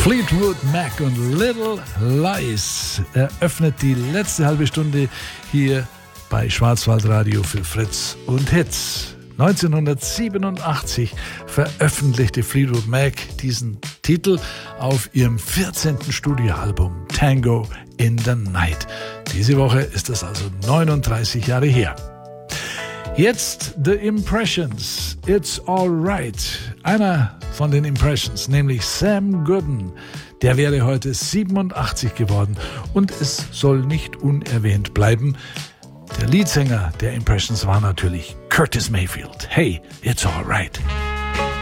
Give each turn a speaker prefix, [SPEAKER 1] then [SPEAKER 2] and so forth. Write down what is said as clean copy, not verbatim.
[SPEAKER 1] Fleetwood Mac und Little Lies eröffnet die letzte halbe Stunde hier bei Schwarzwaldradio für Fritz und Hits. 1987 veröffentlichte Fleetwood Mac diesen Titel auf ihrem 14. Studioalbum Tango in the Night. Diese Woche ist es also 39 Jahre her. Jetzt The Impressions, It's Alright. Einer von den Impressions, nämlich Sam Gooden, der wäre heute 87 geworden und es soll nicht unerwähnt bleiben. Der Leadsänger der Impressions war natürlich Curtis Mayfield. Hey, it's alright.